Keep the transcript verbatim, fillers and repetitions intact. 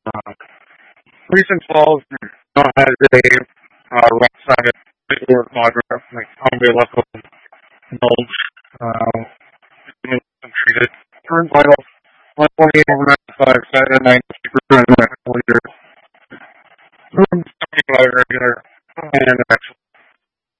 Uh, recent falls not has a uh, right-sided or quadra, like umbilical bulge. Uh, treated. Current vitals one twenty-eight over ninety-five, set at ninety percent of the year. Room seventy-five regular, and